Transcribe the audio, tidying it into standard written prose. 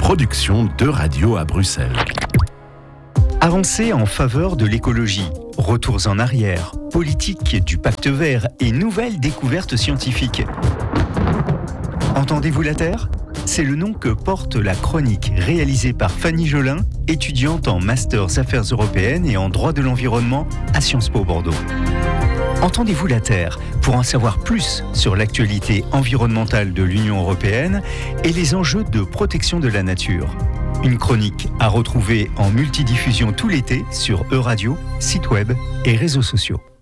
production de radio à Bruxelles. Avancées en faveur de l'écologie, retours en arrière, politique du pacte vert et nouvelles découvertes scientifiques. Entendez-vous la Terre ? C'est le nom que porte la chronique réalisée par Fanny Jolin, étudiante en Masters Affaires européennes et en droit de l'environnement à Sciences Po Bordeaux. Entendez-vous la Terre pour en savoir plus sur l'actualité environnementale de l'Union européenne et les enjeux de protection de la nature. Une chronique à retrouver en multidiffusion tout l'été sur Euradio, site web et réseaux sociaux.